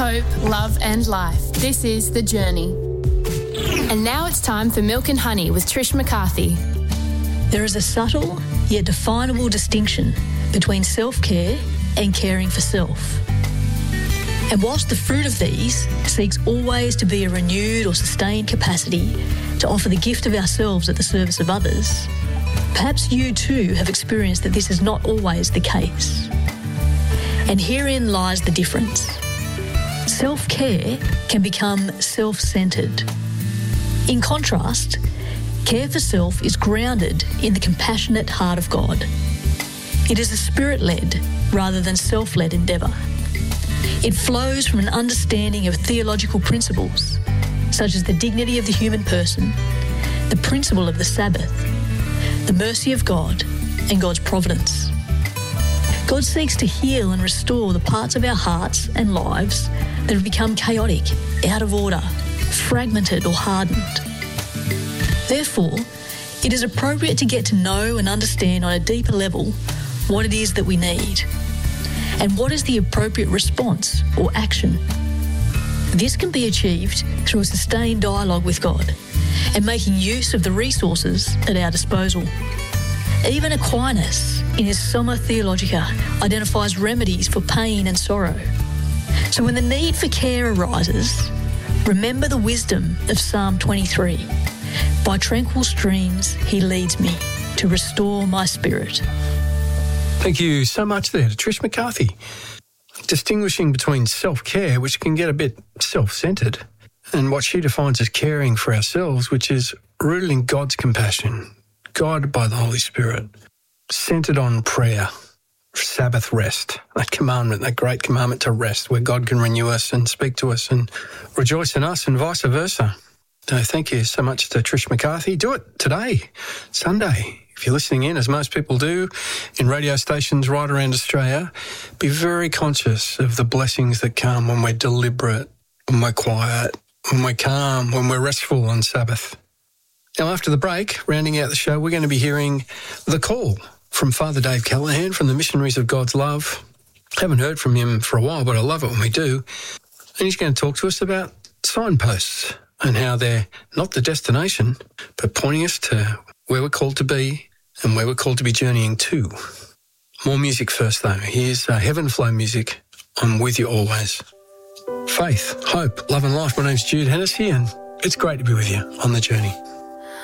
hope, love and life. This is The Journey. And now it's time for Milk and Honey with Trish McCarthy. There is a subtle yet definable distinction between self-care and caring for self. And whilst the fruit of these seeks always to be a renewed or sustained capacity to offer the gift of ourselves at the service of others, perhaps you too have experienced that this is not always the case. And herein lies the difference. Self-care can become self-centred. In contrast, care for self is grounded in the compassionate heart of God. It is a spirit-led rather than self-led endeavour. It flows from an understanding of theological principles, such as the dignity of the human person, the principle of the Sabbath, the mercy of God, and God's providence. God seeks to heal and restore the parts of our hearts and lives that have become chaotic, out of order, fragmented or hardened. Therefore, it is appropriate to get to know and understand on a deeper level what it is that we need and what is the appropriate response or action. This can be achieved through a sustained dialogue with God and making use of the resources at our disposal. Even Aquinas, in his Summa Theologica, identifies remedies for pain and sorrow. So when the need for care arises, remember the wisdom of Psalm 23. By tranquil streams he leads me to restore my spirit. Thank you so much there to Trish McCarthy. Distinguishing between self-care, which can get a bit self-centred, and what she defines as caring for ourselves, which is rooted in God's compassion, guided by the Holy Spirit, centred on prayer, Sabbath rest, that commandment, that great commandment to rest, where God can renew us and speak to us and rejoice in us and vice versa. So thank you so much to Trish McCarthy. Do it today, Sunday. If you're listening in, as most people do, in radio stations right around Australia, be very conscious of the blessings that come when we're deliberate, when we're quiet, when we're calm, when we're restful on Sabbath. Now, after the break, rounding out the show, we're going to be hearing The Call from Father Dave Callahan from the Missionaries of God's Love. Haven't heard from him for a while, but I love it when we do. And he's going to talk to us about signposts and how they're not the destination, but pointing us to where we're called to be and where we're called to be journeying to. More music first, though. Here's Heaven Flow music. I'm with you always. Faith, hope, love and life. My name's Jude Hennessy, and it's great to be with you on the journey.